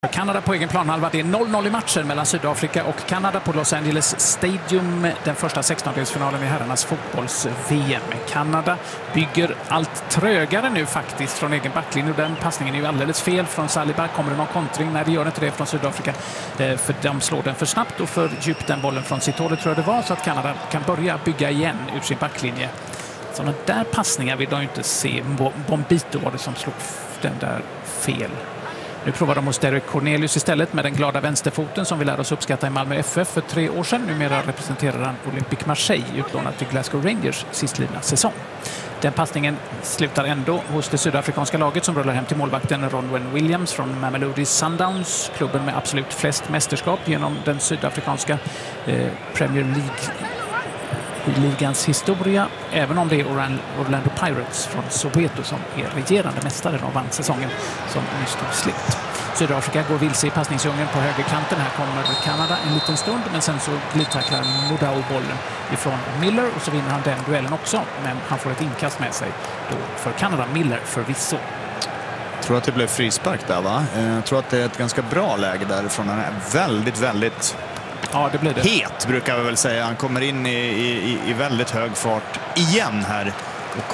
Kanada på egen planhalva. Det är 0-0 i matchen mellan Sydafrika och Kanada på Los Angeles Stadium. Den första 16-delsfinalen i herrarnas fotbolls-VM. Kanada bygger allt trögare nu faktiskt från egen backlinje. Den passningen är ju alldeles fel från Saliba. Kommer det någon kontring? Nej, det gör inte det från Sydafrika. För de slår den för snabbt och för djupt den bollen från sitt håll, tror jag det var. Så att Kanada kan börja bygga igen ur sin backlinje. Sådana där passningar vill de ju inte se. Bombito var det som slog den där fel. Nu provar de hos Derek Cornelius istället med den glada vänsterfoten som vi lärde oss uppskatta i Malmö FF för 3 år sedan. Numera representerar han Olympique Marseille, utlånad till Glasgow Rangers sistlidna säsong. Den passningen slutar ändå hos det sydafrikanska laget som rullar hem till målvakten Ronwen Williams från Mamelodi Sundowns, klubben med absolut flest mästerskap genom den sydafrikanska Premier League-ligans historia, även om det är Orlando Pirates från Soweto som är regerande mästare och vann säsongen som nyss tog slut. Sydafrika går vilse i passningsdjungeln på högerkanten. Här kommer Kanada en liten stund, men sen så glidtacklar Mudau bollen ifrån Miller och så vinner han den duellen också, men han får ett inkast med sig då för Kanada. Miller förvisso. Jag tror att det blev frispark där, va? Jag tror att det är ett ganska bra läge därifrån. Han är väldigt Ja, det blir det. Het, brukar vi väl säga. Han kommer in i väldigt hög fart igen här. Och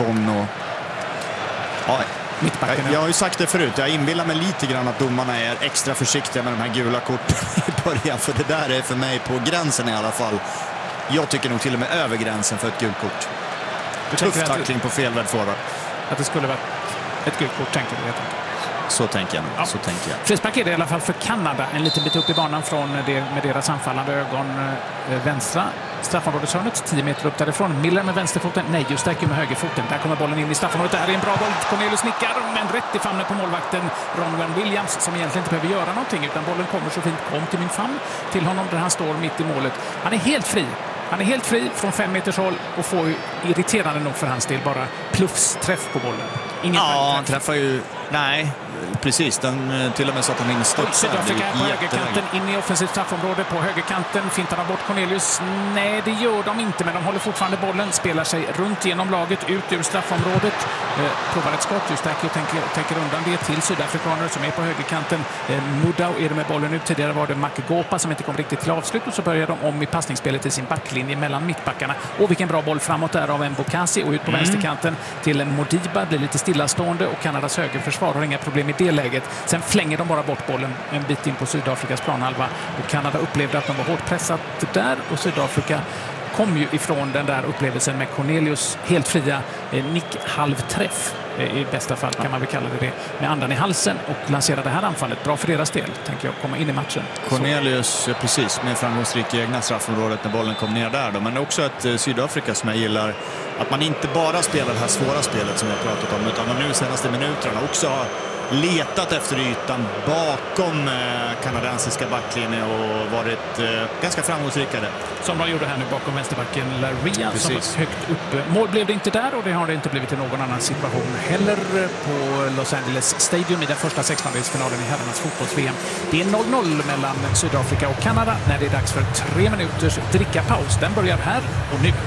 jag har ju sagt det förut. Jag inbillar mig lite grann att domarna är extra försiktiga med de här gula korten i början. För det där är för mig på gränsen i alla fall. Jag tycker nog till och med över gränsen för ett gult kort. Tuff tackling på felvänd forward. Att det skulle vara ett gult kort, tänker du helt enkelt. Så tänker jag. Ja. Så tänker jag. Frispark är det i alla fall för Kanada. En liten bit upp i banan från med deras anfallande ögon vänstra. Straffområdeshörnet 10 meter upp därifrån. Miller med vänsterfoten. Nej, just där med högerfoten. Där kommer bollen in i straffområdet. Det här är en bra boll. Cornelius nickar, men rätt i famnen på målvakten Ronwen Williams, som egentligen inte behöver göra någonting, utan bollen kommer så fint. Kom till min famn till honom där han står mitt i målet. Han är helt fri. Han är helt fri från 5 meters håll och får ju, irriterande nog för hans del, bara plufsträff på bollen. Han träffar ju... Nej, precis. Den till och med så att han instudsar. Sydafrika på högerkanten, in i offensivt straffområde på högerkanten. Fintar de bort Cornelius? Nej, det gör de inte, men de håller fortfarande bollen. Spelar sig runt genom laget, ut ur straffområdet. Provar ett skott, just där och tänker undan det till sydafrikaner som är på högerkanten. Mudau är det med bollen nu. Tidigare var det Makegopa som inte kom riktigt till avslut, och så börjar de om i passningsspelet i sin backlinje mellan mittbackarna. Och vilken bra boll framåt där av en Bokasi och ut på vänsterkanten till en Modiba. Blir lite stillastående och Kanadas högerförsvar har inga problem i det läget. Sen flänger de bara bort bollen en bit in på Sydafrikas planhalva, och Kanada upplevde att de var hårt pressat där, och Sydafrika kom ju ifrån den där upplevelsen med Cornelius helt fria nick-halvträff i bästa fall, kan man väl kalla det, med andan i halsen, och lanserade det här anfallet. Bra för deras del, tänker jag, komma in i matchen. Cornelius, precis, med framgångsrik i egna straffområdet när bollen kom ner där då. Men också ett Sydafrika som jag gillar, att man inte bara spelar det här svåra spelet som jag pratat om, utan man nu senaste minuterna också har letat efter ytan bakom kanadensiska backlinjen och varit ganska framgångsrikare. Som de gjorde här nu bakom vänsterbacken Laria, som var högt upp. Mål blev det inte där, och det har det inte blivit i någon annan situation heller på Los Angeles Stadium i den första 16-delsfinalen i herrarnas fotbolls-VM. Det är 0-0 mellan Sydafrika och Kanada när det är dags för 3 minuters drickapaus. Den börjar här och nu.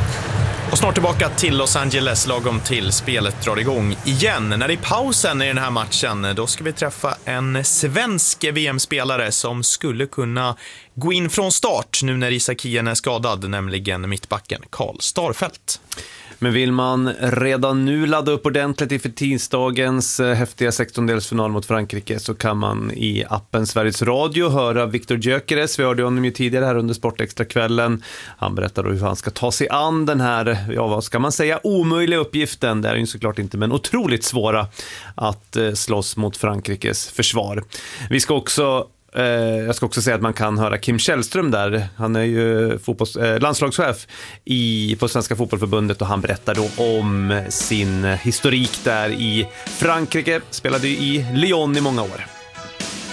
Och snart tillbaka till Los Angeles, lagom till spelet drar igång igen. När det är pausen i den här matchen, då ska vi träffa en svensk VM-spelare som skulle kunna gå in från start nu när Isak Hien är skadad, nämligen mittbacken Karl Starfelt. Men vill man redan nu ladda upp ordentligt inför tisdagens häftiga 16-delsfinal mot Frankrike, så kan man i appen Sveriges Radio höra Viktor Gyökeres. Vi hörde honom ju tidigare här under Sportextra-kvällen. Han berättar då hur han ska ta sig an den här, vad ska man säga, omöjliga uppgiften. Det är ju såklart inte, men otroligt svåra att slåss mot Frankrikes försvar. Jag ska också säga att man kan höra Kim Källström där. Han är ju landslagschef på Svenska fotbollförbundet, och han berättar då om sin historik där i Frankrike. Spelade ju i Lyon i många år.